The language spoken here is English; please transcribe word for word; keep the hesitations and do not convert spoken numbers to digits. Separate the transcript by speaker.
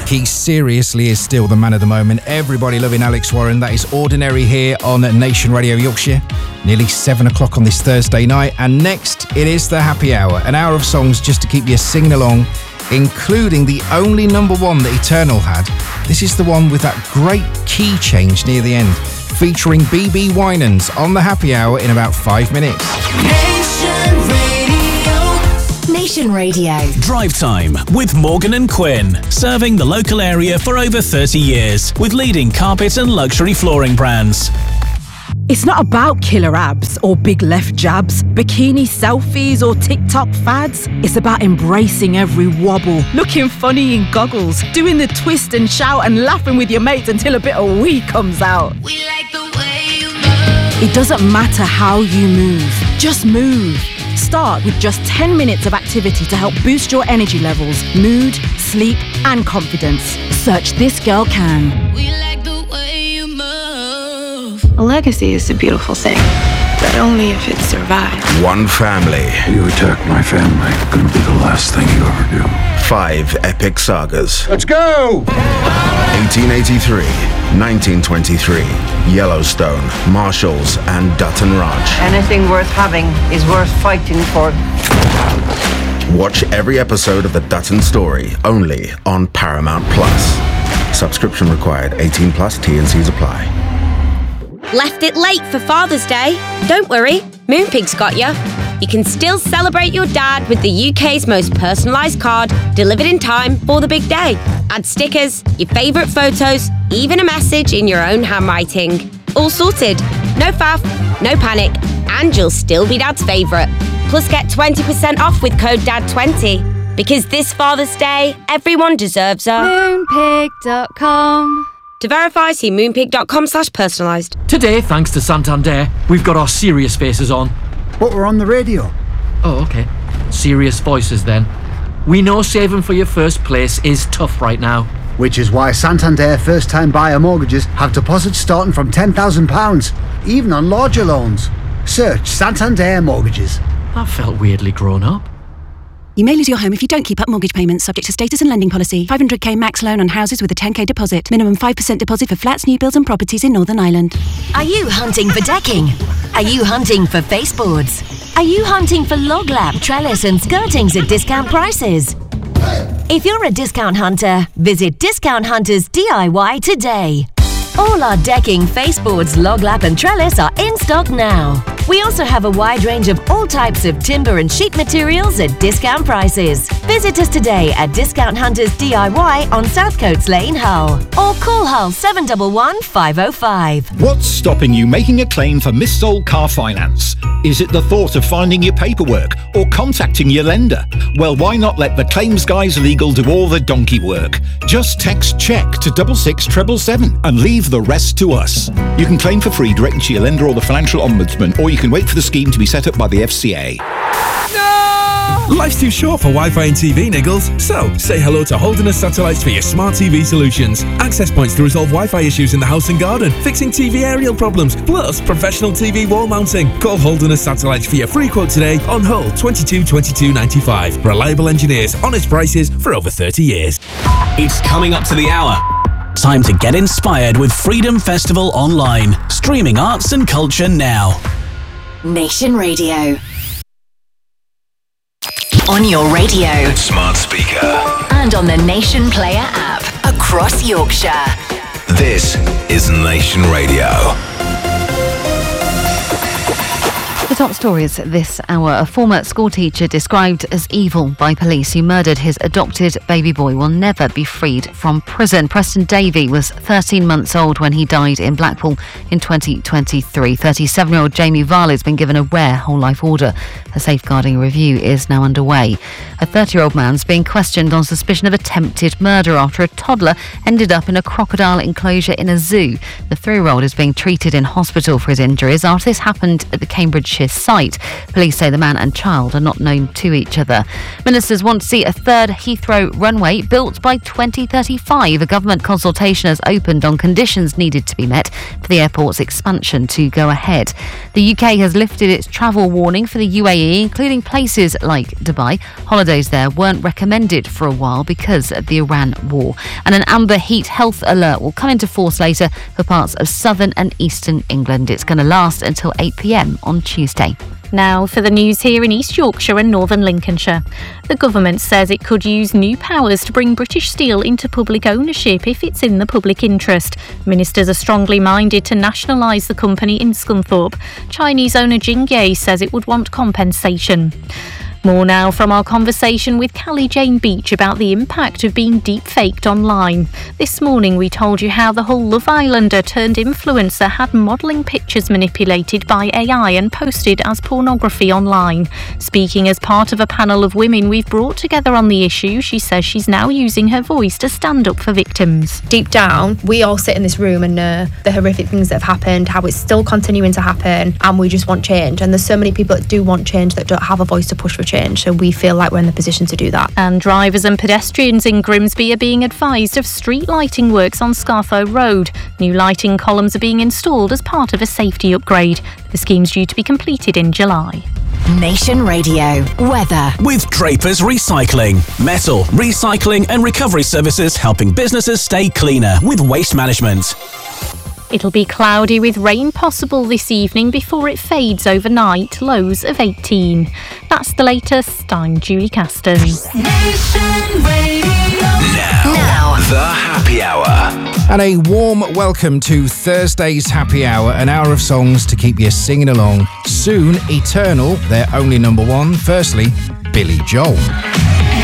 Speaker 1: He seriously is still the man of the moment. Everybody loving Alex Warren. That is Ordinary here on Nation Radio Yorkshire. Nearly seven o'clock on this Thursday night. And next, it is the Happy Hour. An hour of songs just to keep you singing along, including the only number one that Eternal had. This is the one with that great key change near the end, featuring B B Winans on the Happy Hour in about five minutes.
Speaker 2: Nation Radio. Nation Radio.
Speaker 3: Drive Time with Morgan and Quinn. Serving the local area for over thirty years with leading carpet and luxury flooring brands.
Speaker 4: It's not about killer abs or big left jabs, bikini selfies or TikTok fads. It's about embracing every wobble, looking funny in goggles, doing the twist and shout and laughing with your mates until a bit of wee comes out.
Speaker 2: We like the way you move.
Speaker 4: It doesn't matter how you move, just move. Start with just ten minutes of activity to help boost your energy levels, mood, sleep and confidence. Search This Girl Can.
Speaker 2: We like the way you move.
Speaker 5: A legacy is a beautiful thing, but only if it survives.
Speaker 6: One family.
Speaker 7: You attack my family, gonna be the last thing you ever do.
Speaker 6: Five epic sagas.
Speaker 7: Let's go!
Speaker 6: eighteen eighty-three, nineteen twenty-three, Yellowstone, Marshalls, and Dutton Ranch.
Speaker 8: Anything worth having is worth fighting for.
Speaker 6: Watch every episode of the Dutton Story, only on Paramount Plus. Subscription required, eighteen plus, T and C's apply.
Speaker 9: Left it late for Father's Day? Don't worry, Moonpig's got you. You can still celebrate your dad with the U K's most personalised card, delivered in time for the big day. Add stickers, your favourite photos, even a message in your own handwriting. All sorted. No faff, no panic, and you'll still be Dad's favourite. Plus get twenty percent off with code D A D twenty. Because this Father's Day, everyone deserves a...
Speaker 10: Moonpig dot com.
Speaker 9: To verify, see moonpig.com slash personalised.
Speaker 11: Today, thanks to Santander, we've got our serious faces on.
Speaker 12: But we're on the radio.
Speaker 11: Oh, okay. Serious voices then. We know saving for your first place is tough right now.
Speaker 12: Which is why Santander first-time buyer mortgages have deposits starting from ten thousand pounds, even on larger loans. Search Santander Mortgages.
Speaker 11: That felt weirdly grown up.
Speaker 13: You may lose your home if you don't keep up mortgage payments, subject to status and lending policy. five hundred k max loan on houses with a ten k deposit. Minimum five percent deposit for flats, new builds and properties in Northern Ireland.
Speaker 2: Are you hunting for decking? Are you hunting for baseboards? Are you hunting for log lap, trellis and skirtings at discount prices? If you're a discount hunter, visit Discount Hunters D I Y today. All our decking, faceboards, log lap and trellis are in stock now. We also have a wide range of all types of timber and sheet materials at discount prices. Visit us today at Discount Hunters D I Y on Southcoats Lane, Hull. Or call Hull seven one one, five oh five.
Speaker 14: What's stopping you making a claim for missold car finance? Is it the thought of finding your paperwork or contacting your lender? Well, why not let the Claims Guys Legal do all the donkey work? Just text CHECK to six six seven seven seven and leave the rest to us. You can claim for free directly to your lender or the Financial Ombudsman, or you can wait for the scheme to be set up by the F C A.
Speaker 15: Life's too short for Wi-Fi and T V, Niggles. So, say hello to Holderness Satellites for your smart T V solutions. Access points to resolve Wi-Fi issues in the house and garden, fixing T V aerial problems, plus professional T V wall mounting. Call Holderness Satellites for your free quote today on Hull twenty-two twenty-two ninety-five. Reliable engineers, honest prices for over thirty years.
Speaker 3: It's coming up to the hour. Time to get inspired with Freedom Festival Online. Streaming arts and culture now.
Speaker 2: Nation Radio. On your radio,
Speaker 6: Smart speaker,
Speaker 2: and on the Nation Player app across Yorkshire.
Speaker 6: this is Nation Radio.
Speaker 16: The top stories this hour. A former schoolteacher described as evil by police who murdered his adopted baby boy will never be freed from prison. Preston Davey was thirteen months old when he died in Blackpool in twenty twenty-three. thirty-seven-year-old Jamie Varley has been given a rare whole-life order. A safeguarding review is now underway. A thirty-year-old man's being questioned on suspicion of attempted murder after a toddler ended up in a crocodile enclosure in a zoo. The three-year-old is being treated in hospital for his injuries after this happened at the Cambridgeshire nearby site. Police say the man and child are not known to each other. Ministers want to see a third Heathrow runway built by twenty thirty-five. A government consultation has opened on conditions needed to be met for the airport's expansion to go ahead. The U K has lifted its travel warning for the U A E, including places like Dubai. Holidays there weren't recommended for a while because of the Iran war. And an amber heat health alert will come into force later for parts of southern and eastern England. It's going to last until eight p.m. on Tuesday.
Speaker 17: Now for the news here in East Yorkshire and Northern Lincolnshire. The government says it could use new powers to bring British Steel into public ownership if it's in the public interest. Ministers are strongly minded to nationalise the company in Scunthorpe. Chinese owner Jingye says it would want compensation. More now from our conversation with Callie Jane Beach about the impact of being deep-faked online. This morning we told you how the whole Love Islander turned influencer had modelling pictures manipulated by A I and posted as pornography online. Speaking as part of a panel of women we've brought together on the issue, she says she's now using her voice to stand up for victims.
Speaker 18: Deep down, we all sit in this room and know the horrific things that have happened, how it's still continuing to happen, and we just want change. And there's so many people that do want change that don't have a voice to push for change, so we feel like we're in the position to do that.
Speaker 17: And drivers and pedestrians in Grimsby are being advised of street lighting works on Scartho Road. New lighting columns are being installed as part of a safety upgrade. The scheme's due to be completed in July.
Speaker 2: Nation Radio weather
Speaker 3: with Drapers Recycling, metal recycling and recovery services, helping businesses stay cleaner with waste management.
Speaker 17: It'll be cloudy with rain possible this evening before it fades overnight, lows of eighteen. That's the latest. I'm Julie Caston.
Speaker 1: Now, now, the Happy Hour. And a warm welcome to Thursday's Happy Hour, an hour of songs to keep you singing along. Soon, Eternal, their only number one. Firstly, Billy Joel.